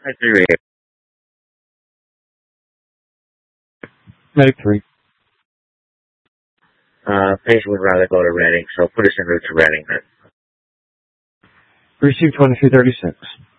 I agree. Medic 3. Patient would rather go to Reading, so put us en route to Reading then. Receive 2336.